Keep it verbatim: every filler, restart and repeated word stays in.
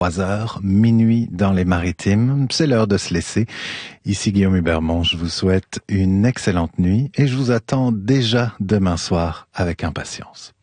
trois heures, minuit dans les Maritimes. C'est l'heure de se laisser. Ici Guillaume Hubermont, je vous souhaite une excellente nuit et je vous attends déjà demain soir avec impatience.